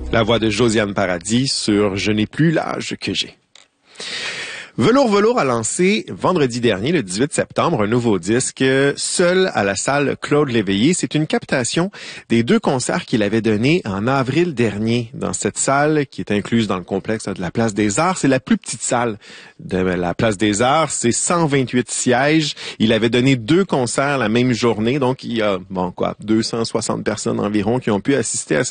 La voix de Josiane Paradis sur « Je n'ai plus l'âge que j'ai ». Velours a lancé vendredi dernier, le 18 septembre, un nouveau disque, Seul à la salle Claude Léveillé. C'est une captation des 2 concerts qu'il avait donnés en avril dernier dans cette salle qui est incluse dans le complexe de la Place des Arts. C'est la plus petite salle de la Place des Arts. C'est 128 sièges. Il avait donné 2 concerts la même journée. Donc, il y a, 260 personnes environ qui ont pu assister à